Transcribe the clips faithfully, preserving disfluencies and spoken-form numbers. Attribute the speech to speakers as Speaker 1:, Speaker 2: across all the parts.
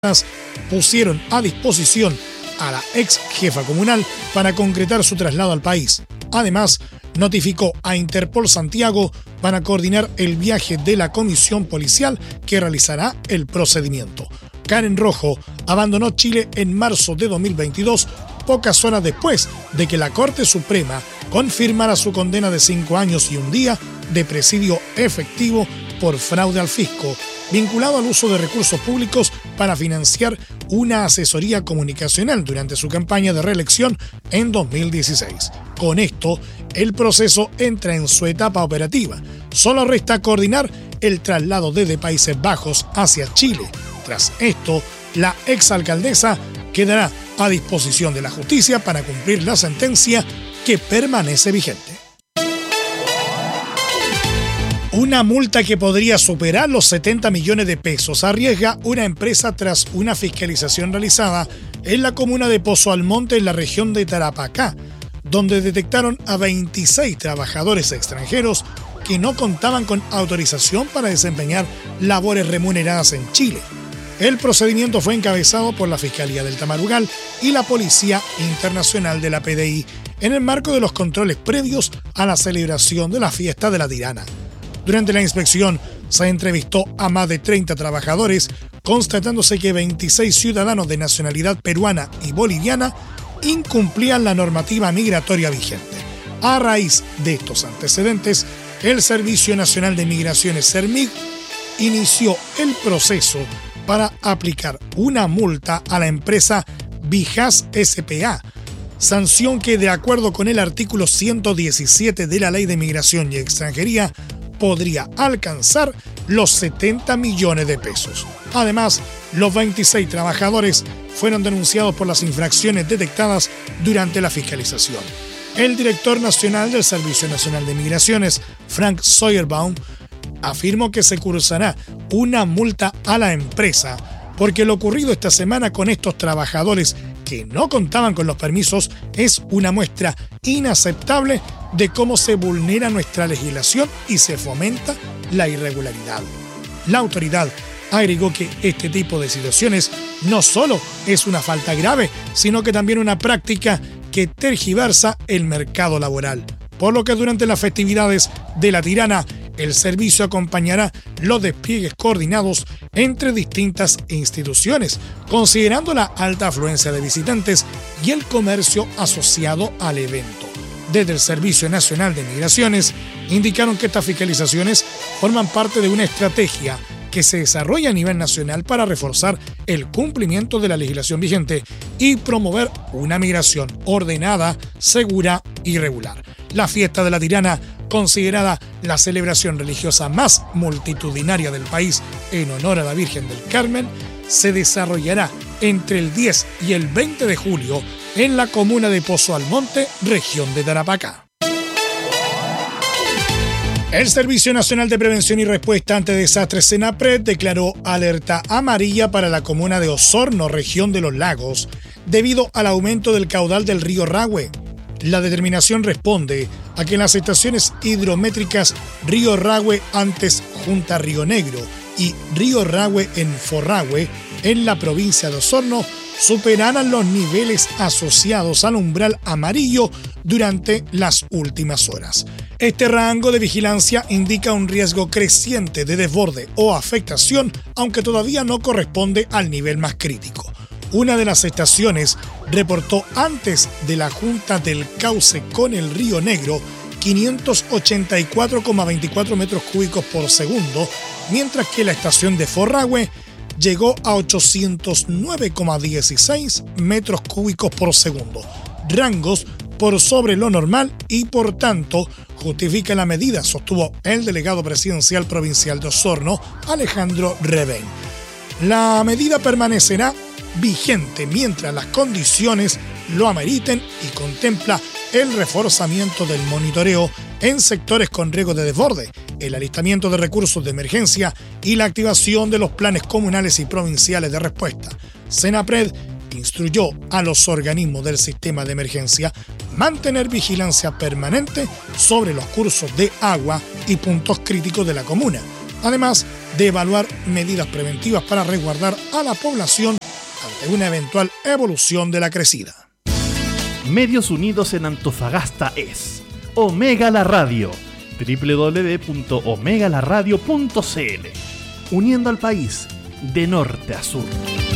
Speaker 1: pusieron a disposición a la ex jefa comunal para concretar su traslado al país. Además, notificó a Interpol Santiago para coordinar el viaje de la comisión policial que realizará el procedimiento. Karen Rojo abandonó Chile en marzo de dos mil veintidós, pocas horas después de que la Corte Suprema confirmara su condena de cinco años y un día de presidio efectivo por fraude al fisco, vinculado al uso de recursos públicos para financiar una asesoría comunicacional durante su campaña de reelección en dos mil dieciséis. Con esto, el proceso entra en su etapa operativa. Solo resta coordinar el traslado desde Países Bajos hacia Chile. Tras esto, la exalcaldesa quedará a disposición de la justicia para cumplir la sentencia que permanece vigente. Una multa que podría superar los setenta millones de pesos arriesga una empresa tras una fiscalización realizada en la comuna de Pozo Almonte, en la región de Tarapacá, donde detectaron a veintiséis trabajadores extranjeros que no contaban con autorización para desempeñar labores remuneradas en Chile. El procedimiento fue encabezado por la Fiscalía del Tamarugal y la Policía Internacional de la P D I en el marco de los controles previos a la celebración de la fiesta de la Tirana. Durante la inspección se entrevistó a más de treinta trabajadores, constatándose que veintiséis ciudadanos de nacionalidad peruana y boliviana incumplían la normativa migratoria vigente. A raíz de estos antecedentes, el Servicio Nacional de Migraciones, SERMIG, inició el proceso para aplicar una multa a la empresa Vijas S P A, sanción que, de acuerdo con el artículo ciento diecisiete de la Ley de Migración y Extranjería, podría alcanzar los setenta millones de pesos. Además, los veintiséis trabajadores fueron denunciados por las infracciones detectadas durante la fiscalización. El director nacional del Servicio Nacional de Migraciones, Frank Soyerbaum, afirmó que se cursará una multa a la empresa porque lo ocurrido esta semana con estos trabajadores que no contaban con los permisos es una muestra inaceptable de cómo se vulnera nuestra legislación y se fomenta la irregularidad. La autoridad agregó que este tipo de situaciones no solo es una falta grave, sino que también una práctica que tergiversa el mercado laboral, por lo que durante las festividades de la Tirana, el servicio acompañará los despliegues coordinados entre distintas instituciones, considerando la alta afluencia de visitantes y el comercio asociado al evento. Desde el Servicio Nacional de Migraciones indicaron que estas fiscalizaciones forman parte de una estrategia que se desarrolla a nivel nacional para reforzar el cumplimiento de la legislación vigente y promover una migración ordenada, segura y regular. La fiesta de la Tirana, considerada la celebración religiosa más multitudinaria del país en honor a la Virgen del Carmen, se desarrollará entre el diez y el veinte de julio en la comuna de Pozo Almonte, región de Tarapacá. El Servicio Nacional de Prevención y Respuesta ante Desastres, SENAPRED, declaró alerta amarilla para la comuna de Osorno, región de los Lagos, debido al aumento del caudal del río Rahue. La determinación responde a que en las estaciones hidrométricas Río Rahue, antes Junta Río Negro, y Río Rahue en Forrahue, en la provincia de Osorno, superaran los niveles asociados al umbral amarillo durante las últimas horas. Este rango de vigilancia indica un riesgo creciente de desborde o afectación, aunque todavía no corresponde al nivel más crítico. Una de las estaciones reportó antes de la junta del cauce con el Río Negro quinientos ochenta y cuatro coma veinticuatro metros cúbicos por segundo, mientras que la estación de Forrahue llegó a ochocientos nueve coma dieciséis metros cúbicos por segundo, rangos por sobre lo normal y por tanto justifica la medida, sostuvo el delegado presidencial provincial de Osorno, Alejandro Reben. La medida permanecerá vigente mientras las condiciones lo ameriten y contempla el reforzamiento del monitoreo en sectores con riesgo de desborde, el alistamiento de recursos de emergencia y la activación de los planes comunales y provinciales de respuesta. SENAPRED instruyó a los organismos del sistema de emergencia mantener vigilancia permanente sobre los cursos de agua y puntos críticos de la comuna. Además, de evaluar medidas preventivas para resguardar a la población ante una eventual evolución de la crecida.
Speaker 2: Medios Unidos en Antofagasta es Omega La Radio, doble u doble u doble u punto omega la radio punto c l, uniendo al país de norte a sur.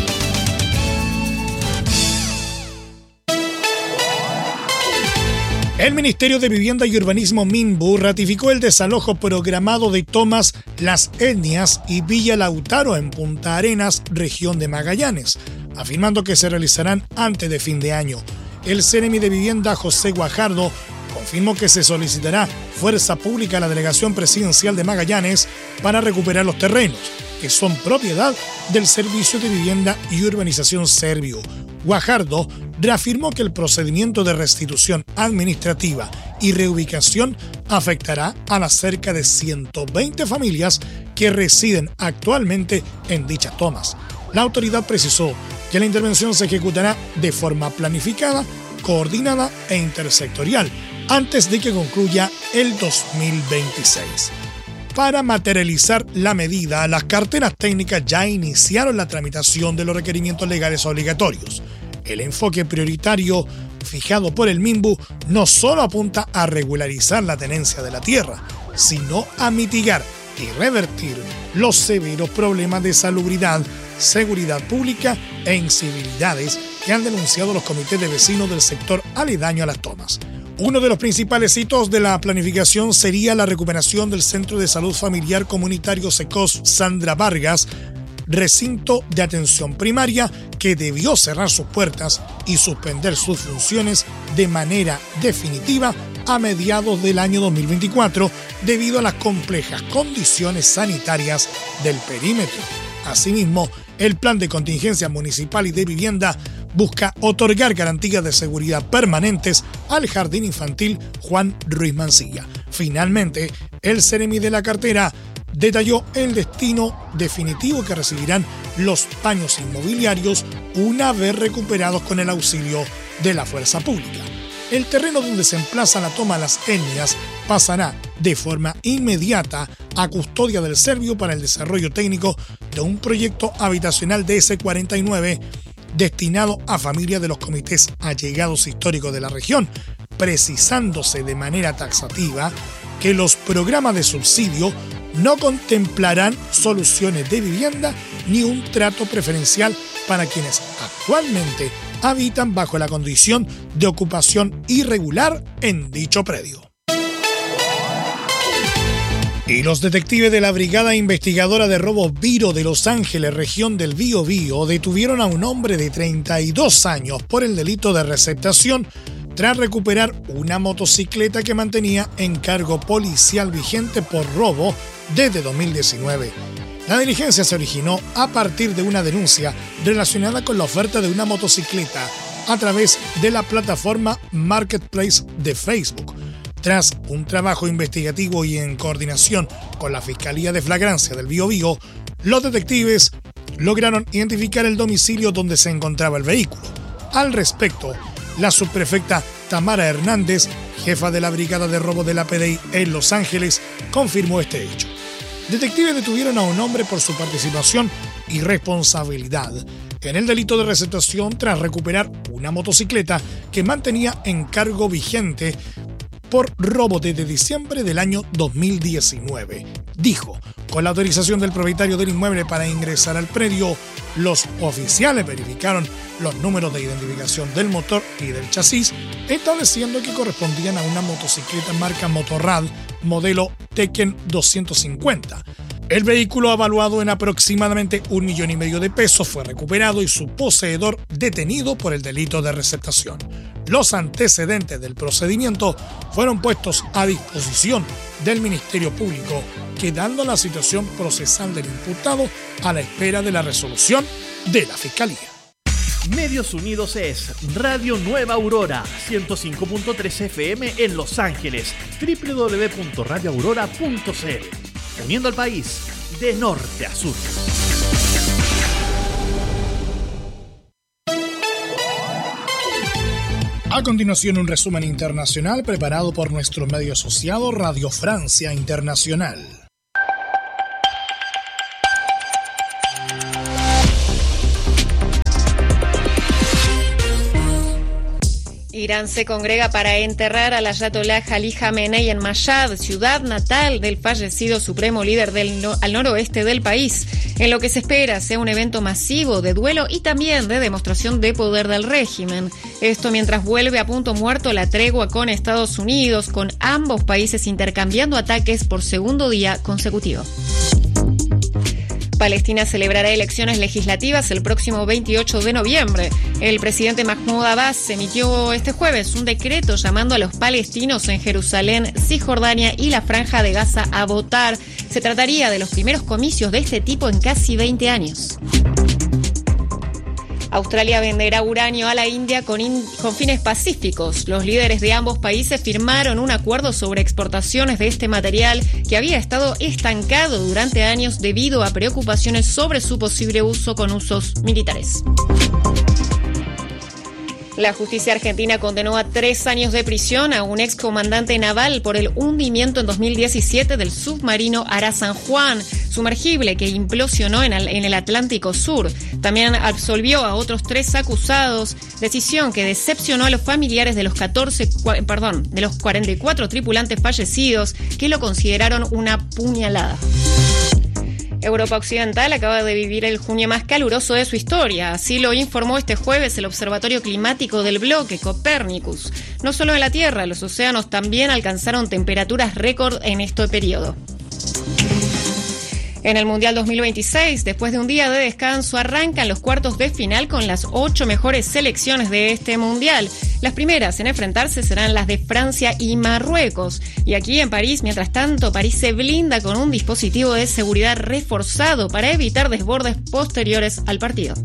Speaker 1: El Ministerio de Vivienda y Urbanismo MINBU ratificó el desalojo programado de Tomas, Las Etnias y Villa Lautaro en Punta Arenas, región de Magallanes, afirmando que se realizarán antes de fin de año. El Ceremi de Vivienda, José Guajardo, confirmó que se solicitará fuerza pública a la Delegación Presidencial de Magallanes para recuperar los terrenos, que son propiedad del Servicio de Vivienda y Urbanización Servio. Guajardo reafirmó que el procedimiento de restitución administrativa y reubicación afectará a las cerca de ciento veinte familias que residen actualmente en dichas tomas. La autoridad precisó que la intervención se ejecutará de forma planificada, coordinada e intersectorial antes de que concluya el dos mil veintiséis. Para materializar la medida, las carteras técnicas ya iniciaron la tramitación de los requerimientos legales obligatorios. El enfoque prioritario fijado por el MINBU no solo apunta a regularizar la tenencia de la tierra, sino a mitigar y revertir los severos problemas de salubridad, seguridad pública e incivilidades que han denunciado los comités de vecinos del sector aledaño a las tomas. Uno de los principales hitos de la planificación sería la recuperación del Centro de Salud Familiar Comunitario SECOS Sandra Vargas, recinto de atención primaria que debió cerrar sus puertas y suspender sus funciones de manera definitiva a mediados del año dos mil veinticuatro debido a las complejas condiciones sanitarias del perímetro. Asimismo, el Plan de Contingencia Municipal y de Vivienda busca otorgar garantías de seguridad permanentes al Jardín Infantil Juan Ruiz Mancilla. Finalmente, el Ceremi de la cartera detalló el destino definitivo que recibirán los paños inmobiliarios una vez recuperados con el auxilio de la fuerza pública. El terreno donde se emplaza la toma Las Etnias pasará de forma inmediata a custodia del Servio para el desarrollo técnico de un proyecto habitacional de ese cuarenta y nueve destinado a familias de los comités allegados históricos de la región, precisándose de manera taxativa que los programas de subsidio no contemplarán soluciones de vivienda ni un trato preferencial para quienes actualmente habitan bajo la condición de ocupación irregular en dicho predio. Y los detectives de la Brigada Investigadora de Robos Viro de Los Ángeles, región del Biobío, detuvieron a un hombre de treinta y dos años por el delito de receptación tras recuperar una motocicleta que mantenía en cargo policial vigente por robo desde dos mil diecinueve. La diligencia se originó a partir de una denuncia relacionada con la oferta de una motocicleta a través de la plataforma Marketplace de Facebook. Tras un trabajo investigativo y en coordinación con la Fiscalía de Flagrancia del Biobío, los detectives lograron identificar el domicilio donde se encontraba el vehículo. Al respecto, la subprefecta Tamara Hernández, jefa de la Brigada de Robo de la P D I en Los Ángeles, confirmó este hecho. Detectives detuvieron a un hombre por su participación y responsabilidad en el delito de receptación tras recuperar una motocicleta que mantenía en cargo vigente por robo desde diciembre del año dos mil diecinueve. Dijo, con la autorización del propietario del inmueble para ingresar al predio, los oficiales verificaron los números de identificación del motor y del chasis, estableciendo que correspondían a una motocicleta marca Motorrad, modelo Tekken doscientos cincuenta. El vehículo, evaluado en aproximadamente un millón y medio de pesos, fue recuperado y su poseedor detenido por el delito de receptación. Los antecedentes del procedimiento fueron puestos a disposición del Ministerio Público, quedando la situación procesal del imputado a la espera de la resolución de la Fiscalía.
Speaker 2: Medios Unidos es Radio Nueva Aurora, ciento cinco punto tres F M en Los Ángeles, doble u doble u doble u punto radio aurora punto c l, uniendo al país de norte a sur.
Speaker 1: A continuación, un resumen internacional preparado por nuestro medio asociado Radio Francia Internacional.
Speaker 3: Irán se congrega para enterrar al ayatolá Ali Jamenei en Mashhad, ciudad natal del fallecido supremo líder del no, al noroeste del país, en lo que se espera sea un evento masivo de duelo y también de demostración de poder del régimen. Esto mientras vuelve a punto muerto la tregua con Estados Unidos, con ambos países intercambiando ataques por segundo día consecutivo. Palestina celebrará elecciones legislativas el próximo veintiocho de noviembre. El presidente Mahmoud Abbas emitió este jueves un decreto llamando a los palestinos en Jerusalén, Cisjordania y la Franja de Gaza a votar. Se trataría de los primeros comicios de este tipo en casi veinte años. Australia venderá uranio a la India con, in, con fines pacíficos. Los líderes de ambos países firmaron un acuerdo sobre exportaciones de este material que había estado estancado durante años debido a preocupaciones sobre su posible uso con usos militares. La justicia argentina condenó a tres años de prisión a un excomandante naval por el hundimiento en dos mil diecisiete del submarino Ara San Juan, sumergible que implosionó en el, en el Atlántico Sur. También absolvió a otros tres acusados, decisión que decepcionó a los familiares de los catorce, perdón, de los cuarenta y cuatro tripulantes fallecidos, que lo consideraron una puñalada. Europa Occidental acaba de vivir el junio más caluroso de su historia. Así lo informó este jueves el Observatorio Climático del Bloque, Copernicus. No solo en la Tierra, los océanos también alcanzaron temperaturas récord en este periodo. En el Mundial dos mil veintiséis, después de un día de descanso, arrancan los cuartos de final con las ocho mejores selecciones de este Mundial. Las primeras en enfrentarse serán las de Francia y Marruecos. Y aquí en París, mientras tanto, París se blinda con un dispositivo de seguridad reforzado para evitar desbordes posteriores al partido.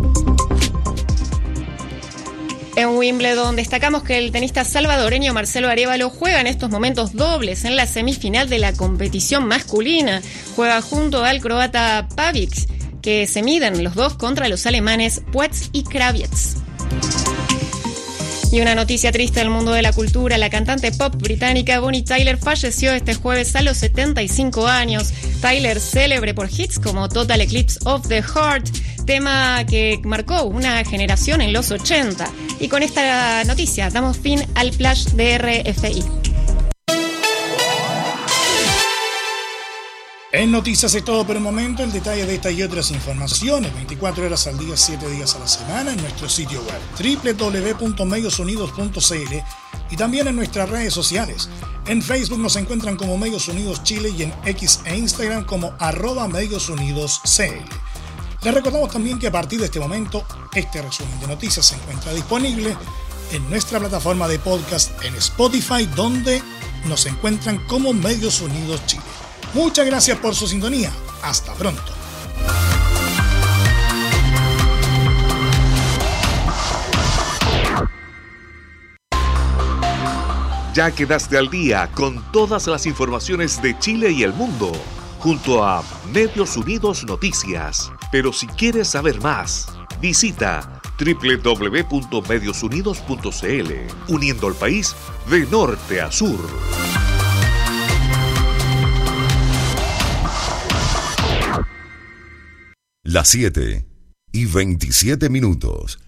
Speaker 3: En Wimbledon destacamos que el tenista salvadoreño Marcelo Arévalo juega en estos momentos dobles en la semifinal de la competición masculina. Juega junto al croata Pavic, que se miden los dos contra los alemanes Puetz y Kravietz. Y una noticia triste del mundo de la cultura: la cantante pop británica Bonnie Tyler falleció este jueves a los setenta y cinco años. Tyler, célebre por hits como Total Eclipse of the Heart, tema que marcó una generación en los ochenta. Y con esta noticia damos fin al flash de R F I.
Speaker 1: En Noticias es todo por el momento. El detalle de esta y otras informaciones veinticuatro horas al día, siete días a la semana en nuestro sitio web doble u doble u doble u punto medios unidos punto c l y también en nuestras redes sociales. En Facebook nos encuentran como Medios Unidos Chile y en X e Instagram como arroba Medios Unidos C L. Les recordamos también que a partir de este momento este resumen de noticias se encuentra disponible en nuestra plataforma de podcast en Spotify, donde nos encuentran como Medios Unidos Chile. Muchas gracias por su sintonía. Hasta pronto.
Speaker 4: Ya quedaste al día con todas las informaciones de Chile y el mundo, junto a Medios Unidos Noticias. Pero si quieres saber más, visita doble u doble u doble u punto medios unidos punto c l, uniendo al país de norte a sur.
Speaker 5: Las siete y veintisiete minutos.